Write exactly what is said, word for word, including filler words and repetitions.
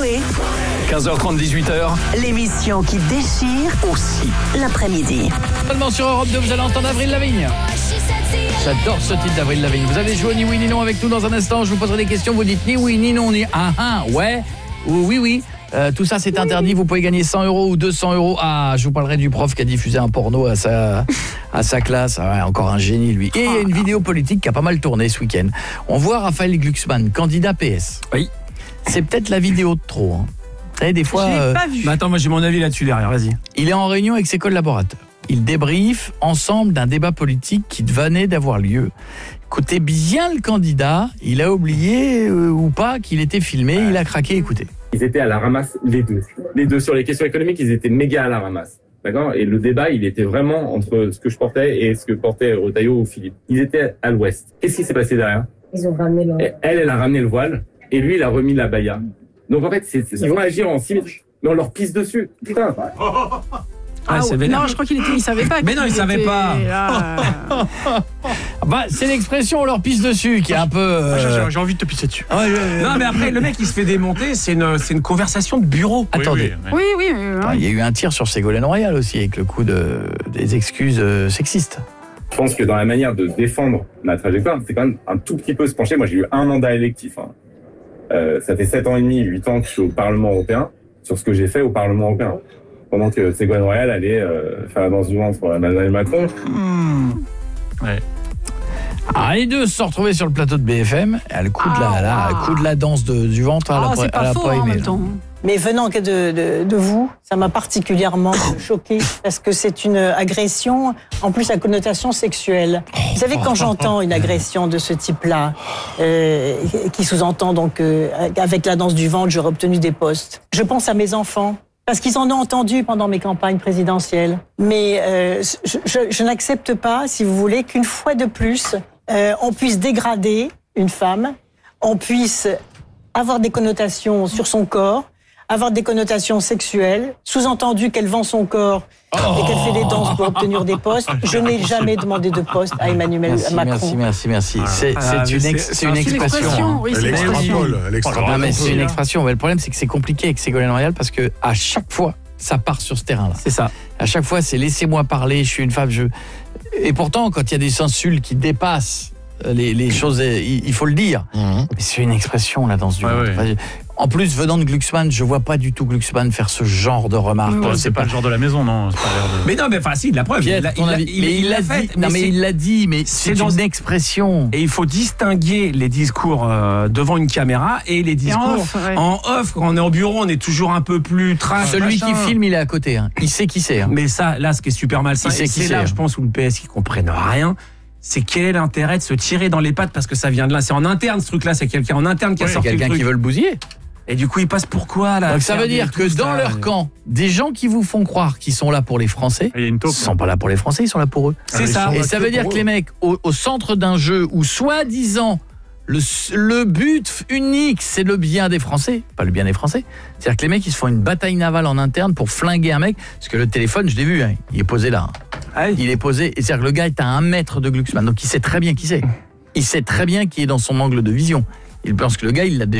Coé. quinze heures trente, dix-huit heures. L'émission qui déchire Aussi. l'après-midi. Seulement sur Europe deux, vous allez entendre Avril Lavigne. J'adore ce titre d'Avril Lavigne. Vous allez jouer ni oui ni non avec nous dans un instant. Je vous poserai des questions, vous dites ni oui ni non, ni ah ah, ouais ou oui oui. Euh, tout ça c'est interdit, vous pouvez gagner cent euros ou deux cents euros. Ah, je vous parlerai du prof qui a diffusé un porno à sa, à sa classe. Ah ouais, encore un génie lui. Et il y a une vidéo politique qui a pas mal tourné ce week-end. On voit Raphaël Glucksmann, candidat P S. Oui. C'est peut-être la vidéo de trop. Hein. Vous savez, des fois... Je l'ai euh, pas vu. Bah attends, moi j'ai mon avis là-dessus derrière, vas-y. Il est en réunion avec ses collaborateurs. Ils débriefent ensemble d'un débat politique qui venait d'avoir lieu. Écoutez bien le candidat, il a oublié euh, ou pas qu'il était filmé, il a craqué, écoutez. Ils étaient à la ramasse, les deux. Les deux, sur les questions économiques, ils étaient méga à la ramasse. D'accord? Et le débat, il était vraiment entre ce que je portais et ce que portait Retailleau ou Philippe. Ils étaient à l'ouest. Qu'est-ce qui s'est passé derrière? Ils ont ramené le... Elle, elle a ramené le voile, et lui, il a remis la baya. Donc en fait, c'est, c'est, ils vont agir en symétrie. Mais on leur pisse dessus. Putain. Ah, Ah, c'est ouais. vénère. Non, je crois qu'il était, il savait pas. Mais non, qu'il il savait était- pas. Ah. Bah, c'est l'expression on leur pisse dessus qui est un peu... euh, J'ai, j'ai envie de te pisser dessus. ouais, ouais, ouais. Non mais après le mec il se fait démonter, c'est une, c'est une conversation de bureau. Attendez. Oui, oui, Oui, oui. oui, Ah, oui. il y a eu un tir sur Ségolène Royal aussi avec le coup de, des excuses euh, sexistes. Je pense que dans la manière de défendre ma trajectoire, c'est quand même un tout petit peu se pencher. Moi, j'ai eu un mandat électif. Hein. Euh, ça fait sept ans et demi, huit ans que je suis au Parlement européen, sur ce que j'ai fait au Parlement européen. Pendant que Ségolène Royal allait euh, faire la danse du ventre pour Emmanuel Macron. Ah, les deux se sont retrouvés sur le plateau de B F M, à le coup de la, Ah, là, ah. le coup de la danse de, du ventre, elle Ah, a c'est pas- elle pas a faux pas hein, en aimé, même là. temps. Mais venant que de, de, de vous, ça m'a particulièrement choquée parce que c'est une agression, en plus à connotation sexuelle. Vous savez, quand j'entends une agression de ce type-là, euh, qui sous-entend donc euh, avec la danse du ventre, j'aurais obtenu des postes, je pense à mes enfants. Parce qu'ils en ont entendu pendant mes campagnes présidentielles. Mais euh, je, je, je n'accepte pas, si vous voulez, qu'une fois de plus, euh, on puisse dégrader une femme, on puisse avoir des connotations sur son corps, avoir des connotations sexuelles, sous-entendu qu'elle vend son corps et qu'elle fait des danses pour obtenir des postes. Je n'ai jamais demandé de poste à Emmanuel Merci, Macron. merci, merci, merci. C'est, Ah, c'est mais une, ex- c'est- c'est une c'est une expression. hein. Oui, c'est Elle une expression. extrapole, elle extrapole. Non, mais un c'est peu. une expression. Mais le problème, c'est que c'est compliqué avec Ségolène Royal parce que à chaque fois, ça part sur ce terrain-là. C'est ça. À chaque fois, c'est laissez-moi parler, je suis une femme. Je... Et pourtant, quand il y a des insultes qui dépassent les, les choses, il, il faut le dire. Mhm. Mais c'est une expression, la danse du Ouais, ventre. ouais. Enfin, en plus, venant de Glucksmann, je vois pas du tout Glucksmann faire ce genre de remarques. Ouais, Ouais, c'est pas le genre de la maison, non. C'est pas l'air de... Mais non mais enfin si, la preuve, Pierre, il l'a- ton il l'a- avis. il- mais il il l'a l'a fait, dit. Non, mais c'est- il l'a dit. Mais c'est c'est dans- une expression. Et il faut distinguer les discours euh, devant une caméra et les Et en discours off, ouais. en off. Quand on est au bureau, on est toujours un peu plus trash. Celui machin. qui filme, il est à côté. Hein. Il sait qui c'est. Hein. Mais ça, là, ce qui est super malsain, Il sait et qui c'est c'est, là, hein. je pense, où le P S qui comprennent rien, c'est quel est l'intérêt de se tirer dans les pattes parce que ça vient de là. C'est en interne ce truc-là, c'est quelqu'un en interne qui a C'est sorti le quelqu'un truc. qui veut le bousiller. Et du coup, il passe pourquoi là Donc ça faire veut des dire que tous, dans là, leur camp, des gens qui vous font croire qu'ils sont là pour les Français, Il y a une ils taupe. sont pas là pour les Français, ils sont là pour eux. C'est Ah, ça. ils Et sont ça là veut que dire pour que les eux. mecs, au, au centre d'un jeu où soi-disant le, le but unique, c'est le bien des Français, pas le bien des Français. C'est-à-dire que les mecs, ils se font une bataille navale en interne pour flinguer un mec, parce que le téléphone, je l'ai vu, hein, il est posé là. hein. Ah oui. Il est posé, et c'est-à-dire que le gars est à un mètre de Glucksmann, donc il sait très bien qui c'est. Il sait très bien qui est dans son angle de vision. Il pense que le gars, il l'a déjà